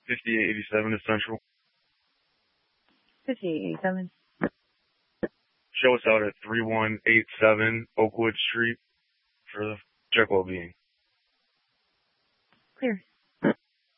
5887 Essential. 5887. Show us out at 3187 Oakwood Street for the check well-being. Clear.